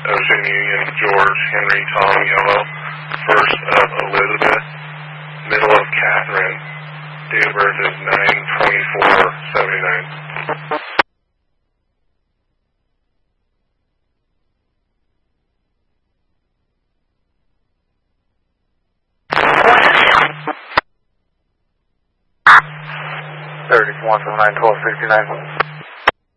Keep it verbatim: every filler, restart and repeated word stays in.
Ocean Union, George, Henry, Tom, Yellow, first of Elizabeth, middle of Catherine. Date of birth is nine twenty-four seventy-nine. thirty-one, nine twelve sixty-nine.